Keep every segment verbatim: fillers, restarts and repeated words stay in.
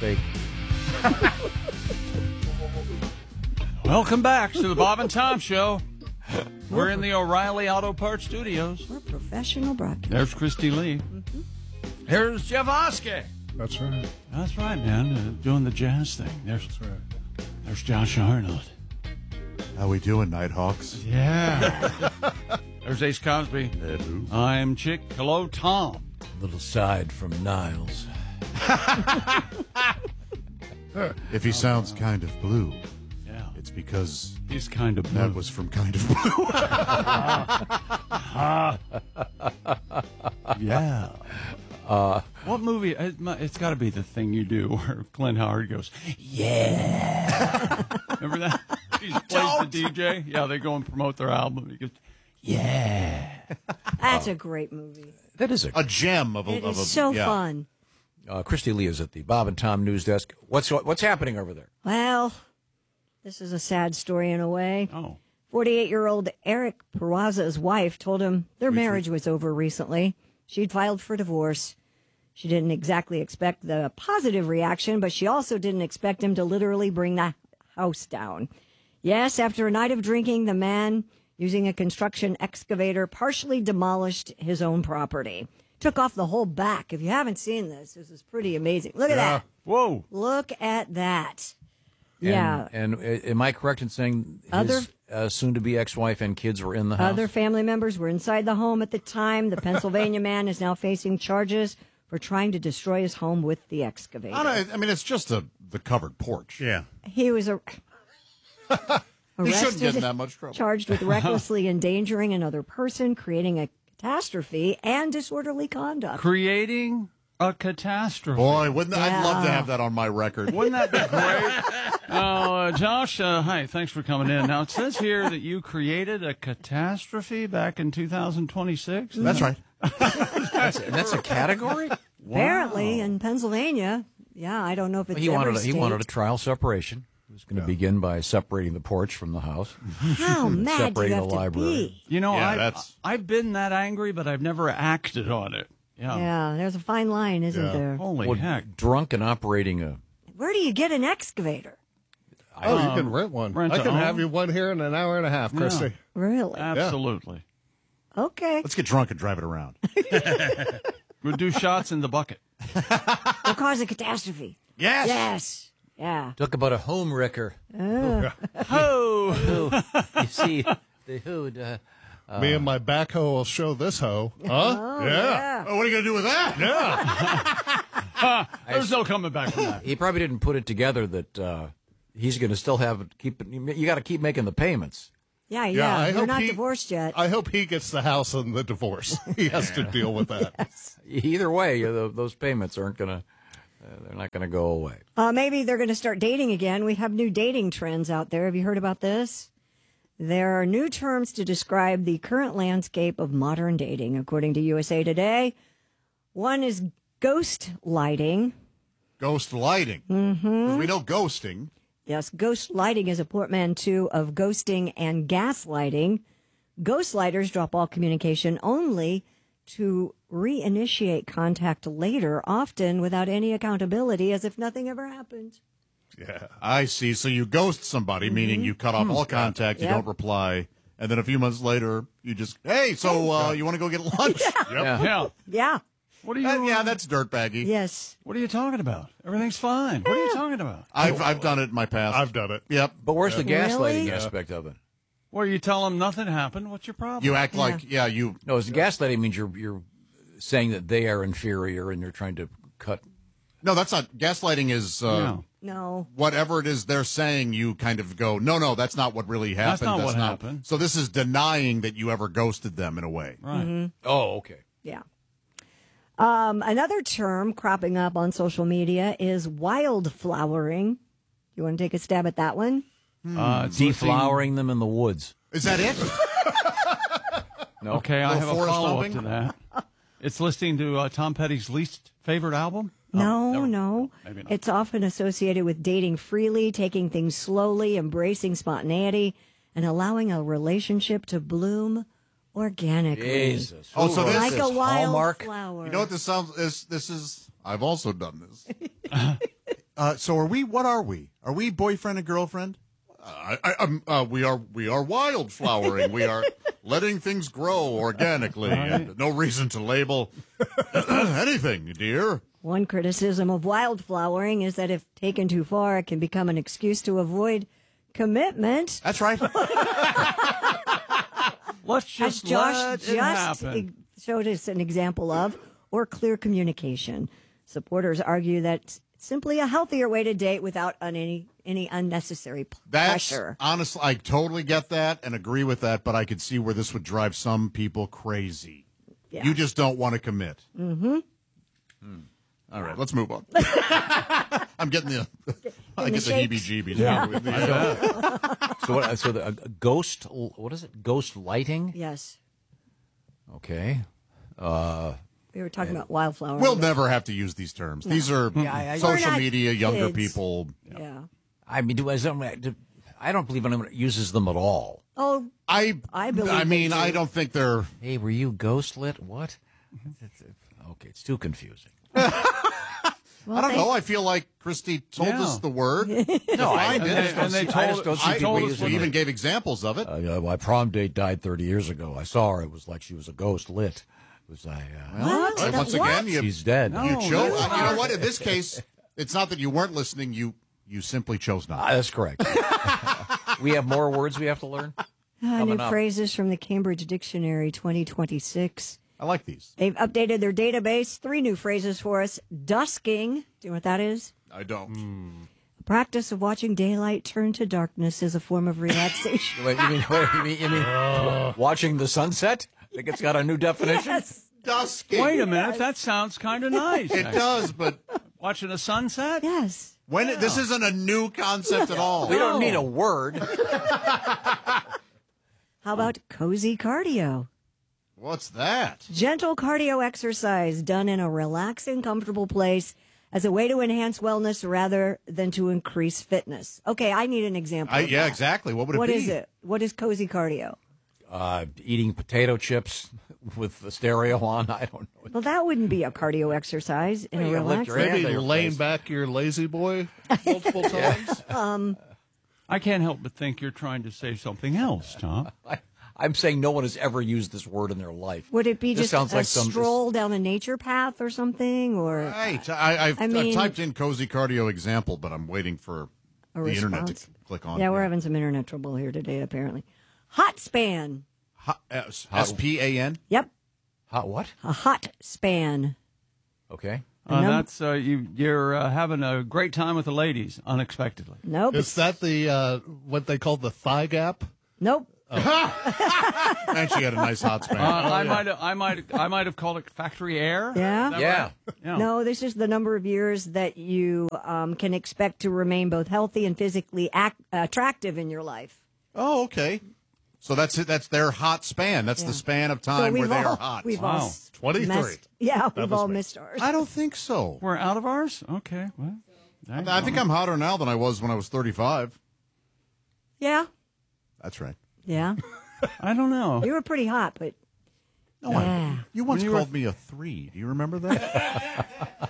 fake. Welcome back to the Bob and Tom Show. We're in the O'Reilly Auto Parts Studios. We're professional broadcasters. There's Christy Lee. Mm-hmm. Here's Jeff Oskey. That's right. That's right, man. Uh, doing the jazz thing. There's, That's right. there's Josh Arnold. How we doing, Nighthawks? Yeah. There's Ace Cosby. Hello. I'm Chick. Hello, Tom. Little side from Niles. If he sounds kind of blue, Yeah. it's because He's kind of blue. that was from Kind of Blue. Yeah. Uh, what movie? it mu- It's got to be The Thing You Do, where Clint Howard goes, yeah. Remember that? He plays the D J. Yeah, they go and promote their album. He goes, yeah. That's a great movie. That is a. A gem of a. It of is a, so yeah. fun. Uh, Christy Lee is at the Bob and Tom news desk. What's what's happening over there? Well, this is a sad story in a way. Oh. forty-eight-year-old Eric Peraza's wife told him their marriage was over recently. She'd filed for divorce. She didn't exactly expect the positive reaction, but she also didn't expect him to literally bring the house down. Yes, after a night of drinking, the man, using a construction excavator, partially demolished his own property. Took off the whole back. If you haven't seen this, this is pretty amazing. Look at that. Whoa. Look at that. Yeah. And, and uh, am I correct in saying his Other- uh, soon-to-be ex-wife and kids were in the house? Other family members were inside the home at the time. The Pennsylvania man is now facing charges for trying to destroy his home with the excavator. I, don't, I mean, it's just a the covered porch. Yeah. He was a, He shouldn't arrested, get in that much trouble. charged with recklessly endangering another person, creating a catastrophe, and disorderly conduct. Creating a catastrophe. Boy, wouldn't I'd love to Yeah. have that on my record. Wouldn't that be great? Oh, uh, Josh, uh, hi, thanks for coming in. Now, it says here that you created a catastrophe back in two thousand twenty-six. That's right. That's, and that's a category? Apparently, in Pennsylvania, yeah, I don't know if it's he wanted every a, he state. wanted a trial separation. He was going to begin by separating the porch from the house. How mad do you separating have the to library. be? You know, Yeah, I, that's- I've been that angry, but I've never acted on it. Yeah. Yeah, there's a fine line, isn't Yeah. there? Holy Well, heck. drunk and operating a. Where do you get an excavator? Oh, you can rent one. rent I a can have home? you one here in an hour and a half, Christy. Really? Absolutely. Okay. Let's get drunk and drive it around. We'll do shots in the bucket. Will cause a catastrophe. Yes. Yes. Yeah. Talk about a home wrecker. Oh. You see, the hood. Uh, Me and my backhoe will show this hoe. Huh? yeah. Oh, what are you going to do with that? There's no coming back from that. he probably didn't put it together that uh, he's going to still have it. Keep it. You got to keep making the payments. Yeah, Yeah, yeah. I You're hope not he- divorced yet. I hope he gets the house and the divorce. He has to deal with that. Either way, uh, those payments aren't going to. Uh, they're not going to go away. Uh, maybe they're going to start dating again. We have new dating trends out there. Have you heard about this? There are new terms to describe the current landscape of modern dating, according to U S A Today. One is ghost lighting. Ghost lighting. Mm-hmm. We know ghosting. Yes, ghost lighting is a portmanteau of ghosting and gaslighting. Ghostlighters drop all communication only to reinitiate contact later, often without any accountability, as if nothing ever happened. Yeah. I see. So you ghost somebody, meaning you cut off all contact, you Yep. don't reply, and then a few months later, you just, hey, so uh, you want to go get lunch? Yeah. Yeah. Yeah. What are you? Uh, yeah, that's dirtbaggy. Yes. What are you talking about? Everything's fine. What are you talking about? I've I've done it in my past. I've done it. Yep. But where's the gaslighting Really? aspect of it? Where you tell them nothing happened. What's your problem? You act like yeah, you. No, it's gaslighting means you're you're saying that they are inferior and you're trying to cut. No, that's not gaslighting. Is uh, No. No. whatever it is they're saying. You kind of go, no, no, that's not what really happened. That's not what happened. So this is denying that you ever ghosted them in a way. Right. Oh, okay. Yeah. Um, another term cropping up on social media is wildflowering. You want to take a stab at that one? Uh, it's listing- Deflowering them in the woods. Is that it? No. Okay, I have Little a forest follow up humping? to that. It's listening to uh, Tom Petty's least favorite album. No, never- no. maybe not. It's often associated with dating freely, taking things slowly, embracing spontaneity, and allowing a relationship to bloom organically. Jesus. Oh, so Who this wrote Like a Hallmark? wildflower. You know what this sounds? This this is. I've also done this. Uh, so are we? What are we? Are we boyfriend and girlfriend? Uh, I, I, um, uh, we are. We are wildflowering. We are letting things grow organically, and no reason to label anything, dear. One criticism of wildflowering is that if taken too far, it can become an excuse to avoid commitment. That's right. Let's As just Josh let just it happen. e- showed us an example of, or clear communication. Supporters argue that it's simply a healthier way to date without un- any any unnecessary p- That's pressure. honestly, I totally get that and agree with that, but I could see where this would drive some people crazy. Yeah. You just don't want to commit. Mm-hmm. Hmm. All right, let's move on. I'm getting the, I the get the shakes. heebie-jeebies. Yeah. With the- So what? So the, a ghost. What is it? Ghost lighting. Yes. Okay. Uh, We were talking about wildflowering. We'll never have to use these terms. These are I- social We're not media, younger kids. people. Yeah. I mean, do I, do- I don't believe anyone uses them at all. Oh, I, I believe I mean, they do. I don't think they're. Hey, were you ghost lit? What? Okay, it's too confusing. well, I don't they- know. I feel like Christy told Yeah. us the word. No, I, Find I it. just don't And they see, I told- just don't see I people told us using We it. even gave examples of it. Uh, yeah, my prom date died thirty years ago. I saw her. It was like she was a ghost lit. It was I. Uh, What? But once What? again, you, she's dead. No. you Oh, chose. that's You know what? In this case, it's not that you weren't listening. You you simply chose not. Ah, that's correct. We have more words we have to learn. Ah, new Coming up. phrases from the Cambridge Dictionary twenty twenty-six. I like these. They've updated their database. Three new phrases for us. Dusking. Do you know what that is? I don't. The practice of watching daylight turn to darkness is a form of relaxation. Wait, you mean, wait, you mean, you mean watching the sunset? I think it's got a new definition. yes. Dusking. Wait a minute, that sounds kind of nice. It does, but Watching a sunset? Yes. when it, this isn't a new concept at all. We don't need a word. How about cozy cardio? What's that? Gentle cardio exercise done in a relaxing, comfortable place as a way to enhance wellness rather than to increase fitness. Okay, I need an example. I, of yeah, that. exactly. What would it What be? is it? What is cozy cardio? Uh, eating potato chips with the stereo on. I don't know. Well, that wouldn't be a cardio exercise in Well, a you gotta lift relaxing. your hand Maybe to your laying face. back your lazy boy multiple times. I can't help but think you're trying to say something else, Tom. I, I'm saying no one has ever used this word in their life. Would it be This just sounds a like some- stroll down a nature path or something, or Right. I, I've, I mean- I've typed in cozy cardio example, but I'm waiting for a the internet response? to click on. Yeah, we're Yeah. having some internet trouble here today, apparently. Hot span. Hot- S P A N. Yep, Hot what? a hot span. Okay. Uh, num- that's uh, you. You're uh, having a great time with the ladies unexpectedly. Nope. Is that the uh, what they call the thigh gap? Nope. And she had a nice hot span. Uh, I might, have, I might, I might have called it factory air. Yeah. Is that Yeah. right? Yeah. No, this is the number of years that you um, can expect to remain both healthy and physically act- attractive in your life. Oh, okay. So that's it. That's their hot span. That's the span of So time where we've they all, are hot. We've Wow. all s- twenty-three. messed- Yeah, we've was all me. missed ours. I don't think so. We're out of ours. Okay. Well, there you I go. think I'm hotter now than I was when I was thirty-five. Yeah, That's right. yeah. I don't know. You were pretty hot, but No, yeah. I, you once you were- called me a three. Do you remember that?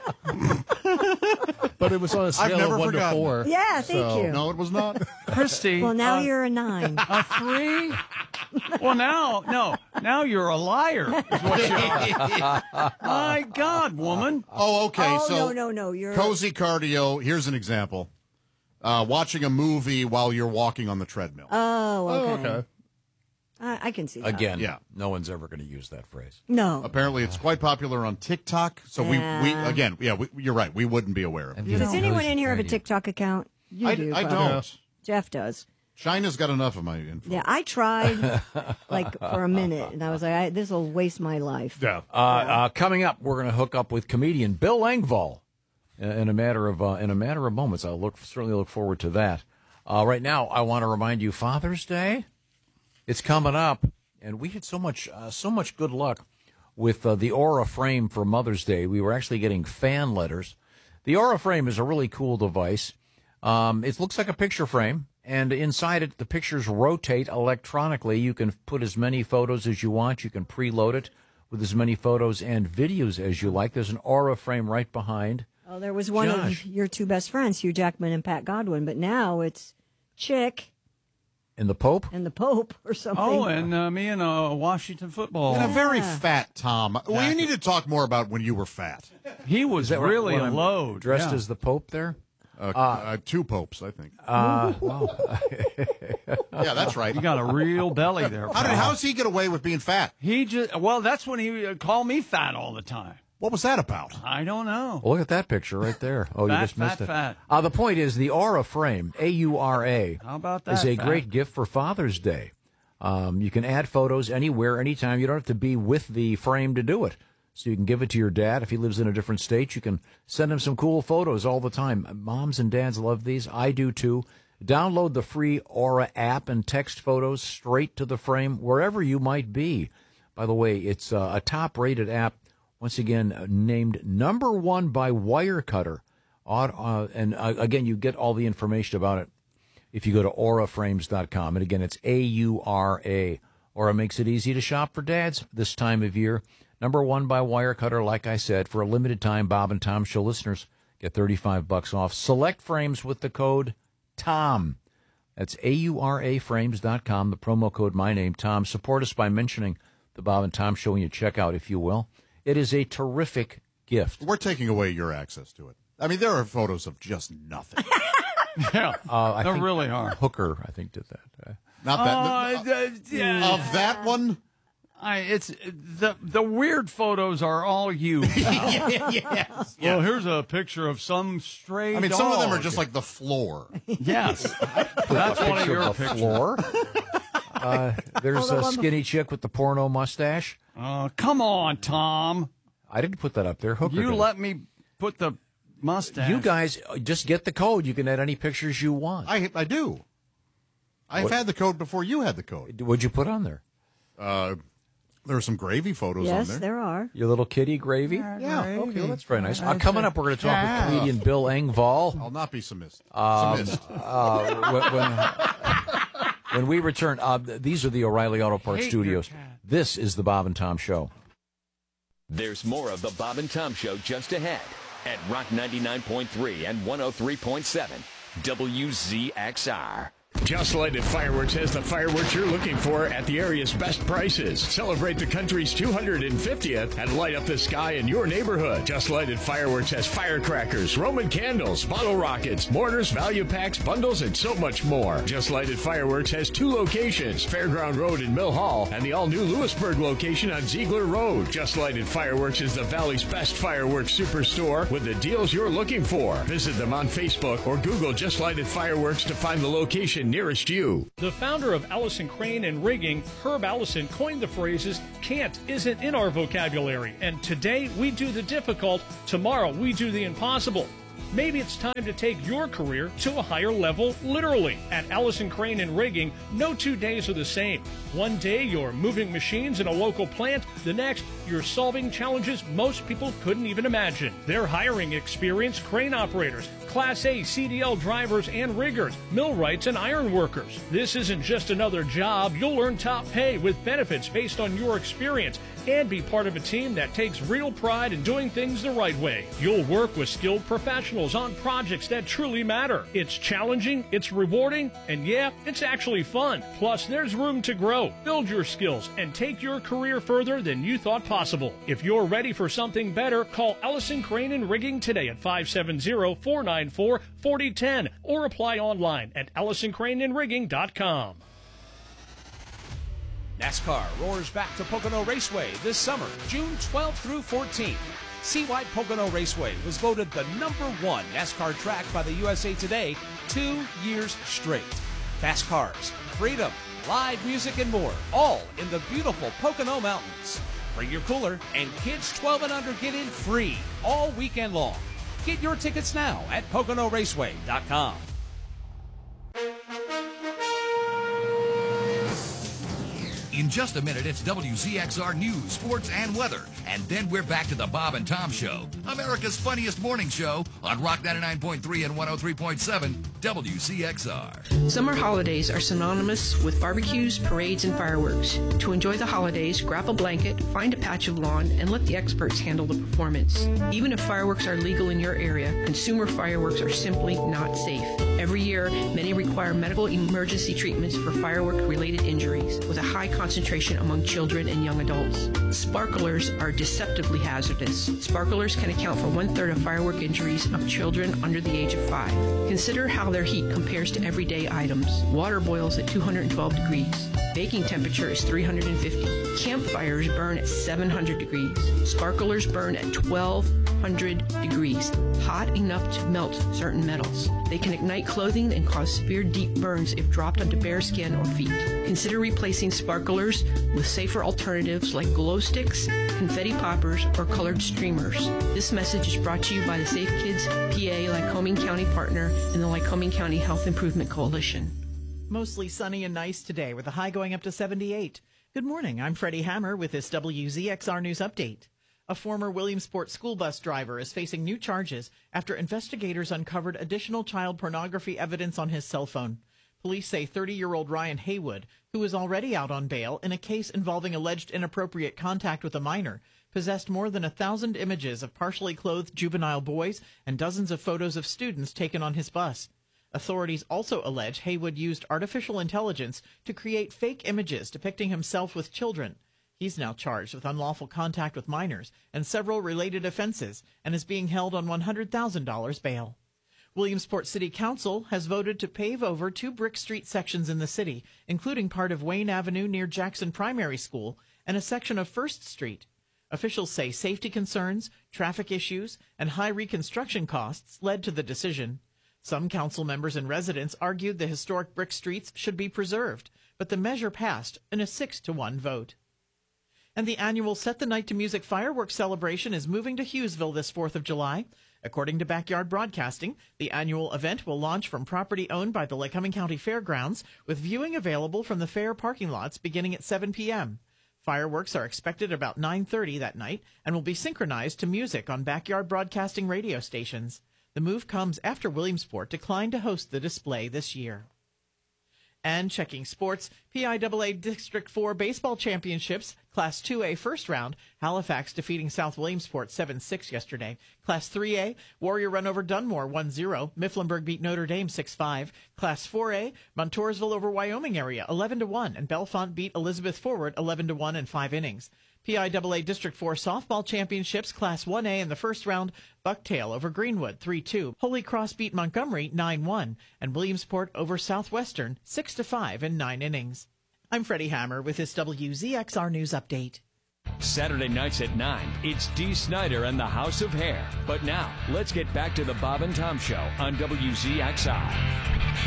But it was on a scale never of one forgotten to four. Yeah, thank so- you. no, it was not. Christy. Well, now uh, you're a nine. a three. Well, now, no, now you're a liar. Is what you are. My God, woman. Oh, okay. oh so no, no, no. You're cozy cardio. Here's an example. Uh, watching a movie while you're walking on the treadmill. Oh, Oh, okay. okay. I, I can see that. Again, Yeah. no one's ever going to use that phrase. No. Apparently, it's quite popular on TikTok. So we, we Yeah. again, yeah, we, you're right. We wouldn't be aware of it. Does anyone in here have a Cozy TikTok account? You I, do. I probably. don't. Jeff does. China's got enough of my info. Yeah, I tried like for a minute, and I was like, this will waste my life. Yeah. Uh, uh, coming up, we're going to hook up with comedian Bill Engvall in, in a matter of uh, in a matter of moments. I'll look certainly look forward to that. Uh, right now, I want to remind you, Father's Day, it's coming up, and we had so much uh, so much good luck with uh, the Aura frame for Mother's Day. We were actually getting fan letters. The Aura frame is a really cool device. Um, it looks like a picture frame, and inside it, the pictures rotate electronically. You can put as many photos as you want. You can preload it with as many photos and videos as you like. There's an Aura frame right behind Oh, there was one Josh. of your two best friends, Hugh Jackman and Pat Godwin, but now it's Chick And the Pope? and the Pope or something. Oh, and uh, me and uh, Washington football. And a very Yeah. fat Tom. Well, you need to talk more about when you were fat. He was Is that really when a I'm load. Dressed yeah. as the Pope there? Uh, uh, two popes, I think. Uh, wow. Yeah, that's right. You got a real belly there. How did pal. how does he get away with being fat? He just well, that's when he uh, called me fat all the time. What was that about? I don't know. Well, look at that picture right there. Oh, Fat, you just missed fat, it. fat. Uh, the point is the Aura frame, A U R A, How about that? is a fat? great gift for Father's Day. Um, you can add photos anywhere, anytime. You don't have to be with the frame to do it. So you can give it to your dad. If he lives in a different state, you can send him some cool photos all the time. Moms and dads love these. I do too. Download the free Aura app and text photos straight to the frame wherever you might be. By the way, it's uh, a top-rated app, once again, uh, named number one by Wirecutter. Uh, and uh, again, you get all the information about it if you go to aura frames dot com. And again, it's A U R A. Aura makes it easy to shop for dads this time of year. Number one by Wirecutter, like I said, for a limited time, Bob and Tom Show listeners get thirty-five bucks off. Select frames with the code TOM. That's A U R A frames dot com, the promo code my name, Tom. Support us by mentioning the Bob and Tom Show when you check out, if you will. It is a terrific gift. We're taking away your access to it. I mean, there are photos of just nothing. Yeah, Uh, I they think really are. Hooker, I think, did that. Uh, Not that. Uh, th- yeah. of that one? I, it's the the weird photos are all you. Yes. Well, here's a picture of some stray. I mean, some of them are dog. just like the floor. Yes, that's one of picture your of the pictures. floor. Uh, there's a skinny chick with the porno mustache. Uh, come on, Tom. I didn't put that up there. Hooker You did. let me put the mustache. You guys uh, just get the code. You can add any pictures you want. I I do. I've What? had the code before you had the code. What'd you put on there? Uh, there are some gravy photos on yes, there. there are. Your little kitty gravy? Yeah. Okay, well, that's very nice. Uh, coming up, we're going to talk with comedian Bill Engvall. I'll not be submissive. Um, Submissed. Uh, when, when, when we return, uh, these are the O'Reilly Auto Parts Hate Studios. your cat. This is the Bob and Tom Show. There's more of the Bob and Tom Show just ahead at Rock ninety-nine point three and one oh three point seven W Z X R. Just Lighted Fireworks has the fireworks you're looking for at the area's best prices. Celebrate the country's two hundred fiftieth and light up the sky in your neighborhood. Just Lighted Fireworks has firecrackers, Roman candles, bottle rockets, mortars, value packs, bundles, and so much more. Just Lighted Fireworks has two locations, Fairground Road in Mill Hall and the all-new Lewisburg location on Ziegler Road. Just Lighted Fireworks is the Valley's best fireworks superstore with the deals you're looking for. Visit them on Facebook or Google Just Lighted Fireworks to find the location nearest you. The founder of Allison Crane and Rigging, Herb Allison, coined the phrases, can't isn't in our vocabulary, and today we do the difficult, tomorrow we do the impossible. Maybe it's time to take your career to a higher level, literally. At Allison Crane and Rigging, no two days are the same. One day you're moving machines in a local plant, the next you're solving challenges most people couldn't even imagine. They're hiring experienced crane operators, Class A C D L drivers and riggers, millwrights and iron workers. This isn't just another job. You'll earn top pay with benefits based on your experience and be part of a team that takes real pride in doing things the right way. You'll work with skilled professionals on projects that truly matter. It's challenging, it's rewarding, and yeah, it's actually fun. Plus, there's room to grow, build your skills, and take your career further than you thought possible. If you're ready for something better, call Allison Crane and Rigging today at five seven zero, four nine four, four zero one zero or apply online at allison crane and rigging dot com. NASCAR roars back to Pocono Raceway this summer, June twelfth through fourteenth. See why Pocono Raceway was voted the number one NASCAR track by the U S A Today two years straight. Fast cars, freedom, live music, and more, all in the beautiful Pocono Mountains. Bring your cooler, and kids twelve and under get in free all weekend long. Get your tickets now at pocono raceway dot com. In just a minute, it's W Z X R News, Sports, and Weather. And then we're back to the Bob and Tom Show, America's funniest morning show on Rock ninety-nine point three and one oh three point seven W Z X R. Summer holidays are synonymous with barbecues, parades, and fireworks. To enjoy the holidays, grab a blanket, find a patch of lawn, and let the experts handle the performance. Even if fireworks are legal in your area, consumer fireworks are simply not safe. Every year, many require medical emergency treatments for firework-related injuries, with a high concentration among children and young adults. Sparklers are deceptively hazardous. Sparklers can account for one-third of firework injuries of children under the age of five. Consider how their heat compares to everyday items. Water boils at two hundred twelve degrees. Baking temperature is three hundred fifty. Campfires burn at seven hundred degrees. Sparklers burn at twelve hundred degrees, hot enough to melt certain metals. They can ignite clothing and cause severe deep burns if dropped onto bare skin or feet. Consider replacing sparklers with safer alternatives like glow sticks, confetti poppers, or colored streamers. This message is brought to you by the Safe Kids P A Lycoming County Partner and the Lycoming County Health Improvement Coalition. Mostly sunny and nice today with a high going up to seventy-eight. Good morning. I'm Freddie Hammer with this W Z X R News Update. A former Williamsport school bus driver is facing new charges after investigators uncovered additional child pornography evidence on his cell phone. Police say thirty-year-old Ryan Haywood, who is already out on bail in a case involving alleged inappropriate contact with a minor, possessed more than a thousand images of partially clothed juvenile boys and dozens of photos of students taken on his bus. Authorities also allege Haywood used artificial intelligence to create fake images depicting himself with children. He's now charged with unlawful contact with minors and several related offenses and is being held on one hundred thousand dollars bail. Williamsport City Council has voted to pave over two brick street sections in the city, including part of Wayne Avenue near Jackson Primary School and a section of First Street. Officials say safety concerns, traffic issues, and high reconstruction costs led to the decision. Some council members and residents argued the historic brick streets should be preserved, but the measure passed in a six to one vote. And the annual Set the Night to Music fireworks celebration is moving to Hughesville this fourth of July. According to Backyard Broadcasting, the annual event will launch from property owned by the Lycoming County Fairgrounds, with viewing available from the fair parking lots beginning at seven p.m. Fireworks are expected about nine thirty that night and will be synchronized to music on Backyard Broadcasting radio stations. The move comes after Williamsport declined to host the display this year. And checking sports, P I A A District four Baseball Championships, Class two A first round, Halifax defeating South Williamsport seven six yesterday. Class three A, Warrior run over Dunmore one zero. Mifflinburg beat Notre Dame six five. Class four A, Montoursville over Wyoming area eleven to one, and Bellefonte beat Elizabeth Forward eleven to one in five innings. P I A A District four Softball Championships, Class one A in the first round, Bucktail over Greenwood three two. Holy Cross beat Montgomery nine one, and Williamsport over Southwestern six to five in nine innings. I'm Freddie Hammer with this W Z X R News Update. Saturday nights at nine, it's Dee Snider and the House of Hair. But now, let's get back to the Bob and Tom Show on W Z X R.